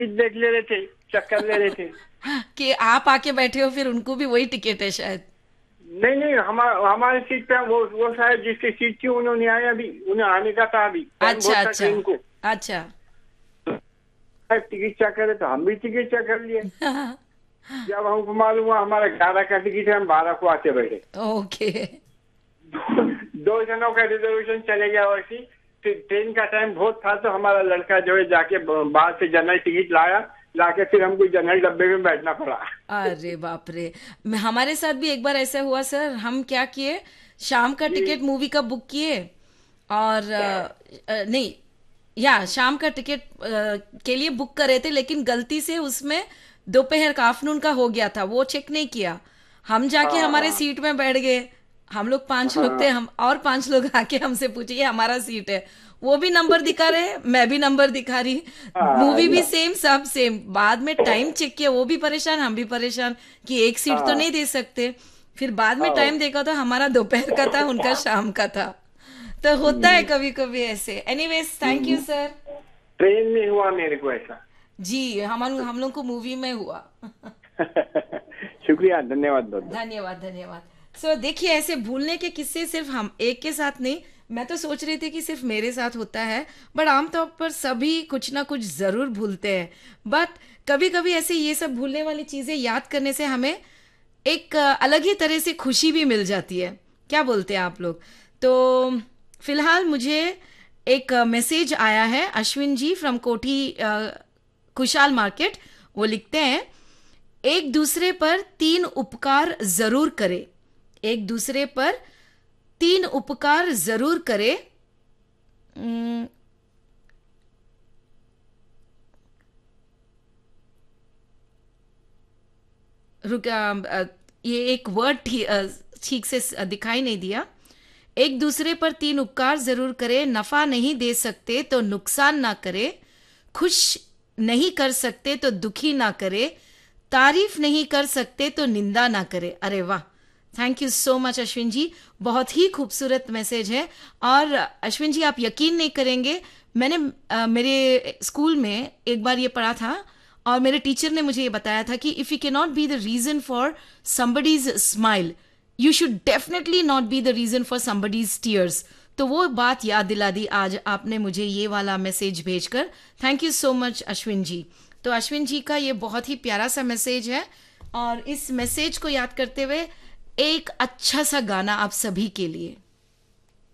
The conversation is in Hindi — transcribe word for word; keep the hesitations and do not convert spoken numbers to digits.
देख ले रहे थे, चक्कर ले रहे थे। कि आप आके बैठे हो, फिर उनको भी वही टिकट है शायद। नहीं नहीं, हमारे हमारे सीट पे वो वो शायद जिसकी सीट थी उन्होंने आए अभी, उन्हें आने का था, अभी टाइम अच्छा बहुत था अच्छा। ट्रेन को। अच्छा। टिकट चेक करे तो हम भी टिकट चेक कर लिए। जब हमको मालूम हुआ हमारा ग्यारह का टिकट है, हम बारह को आके बैठे। ओके। दो जनों का रिजर्वेशन चले गया वैसे ही। फिर ट्रेन का टाइम बहुत था तो हमारा लड़का जो है जाके बाहर से जनरल टिकट लाया, लाके फिर हमको जनरल डब्बे में बैठना पड़ा। अरे बाप रे। मैं- हमारे साथ भी एक बार ऐसा हुआ सर। हम क्या किए, शाम का जी। टिकट मूवी का बुक किए, और अ, अ, नहीं, या शाम का टिकट अ, के लिए बुक कर रहे थे, लेकिन गलती से उसमें दोपहर का आफ्टरनून का हो गया था, वो चेक नहीं किया। हम जाके हाँ हमारे हाँ सीट में बैठ गए। हम लोग पांच लोग थे, हाँ हम और पांच लोग आके हमसे पूछे ये हमारा सीट है। वो भी नंबर दिखा रहे, मैं भी नंबर दिखा रही, हाँ मूवी भी ना, सेम, सब सेम। बाद में टाइम चेक किया, वो भी परेशान, हम भी परेशान कि एक सीट तो हाँ नहीं दे सकते। फिर बाद में हाँ। टाइम देखा तो हमारा दोपहर का था, उनका शाम का था। तो होता है हम्म, कभी कभी ऐसे। Anyways, thank you hmm. Sir. Train में हुआ मेरे को ऐसा। जी, हम हम लोग को मूवी में हुआ। शुक्रिया, धन्यवाद बहुत बहुत। धन्यवाद धन्यवाद। सो so, देखिए, ऐसे भूलने के किस्से सिर्फ हम एक के साथ नहीं, मैं तो सोच रही थी कि सिर्फ मेरे साथ होता है, बट आमतौर पर सभी कुछ ना कुछ जरूर भूलते हैं। बट कभी कभी ऐसे ये सब भूलने वाली चीजें याद करने से हमें एक अ, अलग ही तरह से खुशी भी मिल जाती है। क्या बोलते हैं आप लोग? तो फिलहाल मुझे एक मैसेज आया है, अश्विन जी फ्रॉम कोठी अ, खुशहाल मार्केट। वो लिखते हैं, एक दूसरे पर तीन उपकार जरूर करे। एक दूसरे पर तीन उपकार जरूर करे। उम, रुक अ, अ, ये एक वर्ड ठी- अ, ठीक से स- दिखाई नहीं दिया। एक दूसरे पर तीन उपकार जरूर करे, नफा नहीं दे सकते तो नुकसान ना करे, खुश नहीं कर सकते तो दुखी ना करे, तारीफ नहीं कर सकते तो निंदा ना करे। अरे वाह, thank you so much Ashwin जी। बहुत ही खूबसूरत मैसेज है। और अश्विन जी, आप यकीन नहीं करेंगे, मैंने अ, मेरे स्कूल में एक बार ये पढ़ा था, और मेरे टीचर ने मुझे ये बताया था कि if you can not be the reason for somebody's smile, you should definitely not be the reason for somebody's tears. तो वो बात याद दिला दी आज आपने मुझे ये वाला मैसेज भेजकर। Thank you so much Ashwin जी। तो अश्विन जी का ये बहुत ही प्यारा सा मैसेज है, और इस मैसेज को याद करते हुए एक अच्छा सा गाना आप सभी के लिए।